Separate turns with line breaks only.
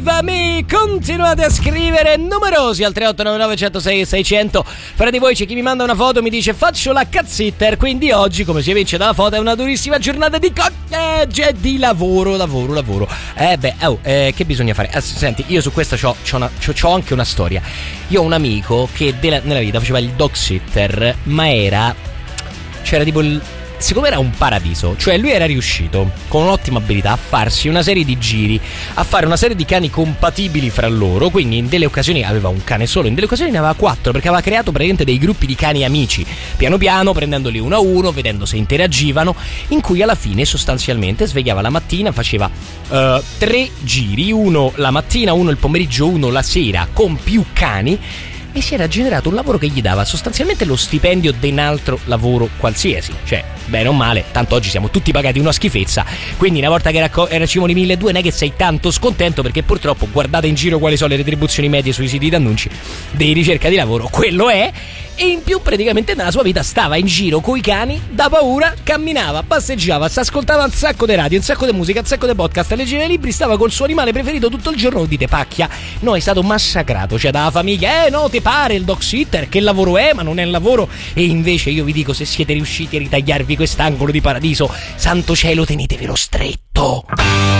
Love Me. Continuate a scrivere numerosi al 3899 106 600. Fra di voi c'è chi mi manda una foto e mi dice faccio la cat-sitter, quindi oggi, come si evince dalla foto, è una durissima giornata di cottegge, di lavoro. Che bisogna fare? Senti, io su questa c'ho anche una storia. Io ho un amico che nella vita faceva il dog sitter, ma c'era tipo secondo me era un paradiso. Cioè lui era riuscito con un'ottima abilità a farsi una serie di giri, a fare una serie di cani compatibili fra loro. Quindi in delle occasioni aveva un cane solo, in delle occasioni ne aveva 4, perché aveva creato praticamente dei gruppi di cani amici, piano piano, prendendoli uno a uno, vedendo se interagivano, in cui alla fine sostanzialmente svegliava la mattina, faceva 3 giri, uno la mattina, uno il pomeriggio, uno la sera, con più cani. E si era generato un lavoro che gli dava sostanzialmente lo stipendio di un altro lavoro qualsiasi. Cioè, bene o male, tanto oggi siamo tutti pagati una schifezza. Quindi una volta che racimoni 1.200 non è che sei tanto scontento, perché purtroppo guardate in giro quali sono le retribuzioni medie sui siti di annunci di ricerca di lavoro. Quello è. E in più praticamente nella sua vita stava in giro coi cani da paura, camminava, passeggiava, si ascoltava un sacco di radio, un sacco di musica, un sacco di podcast, leggeva i libri, stava col suo animale preferito tutto il giorno. Dite pacchia, no, è stato massacrato, cioè dalla famiglia, no, ti pare il dog sitter, che lavoro è, ma non è un lavoro. E invece io vi dico, se siete riusciti a ritagliarvi quest'angolo di paradiso, santo cielo, tenetevelo stretto.